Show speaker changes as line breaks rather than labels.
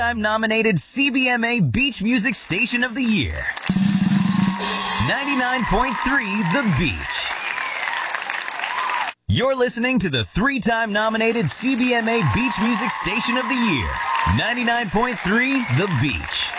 Time nominated CBMA Beach Music Station of the Year. 99.3 The Beach. You're listening to the 3-time nominated CBMA Beach Music Station of the Year. 99.3 The Beach.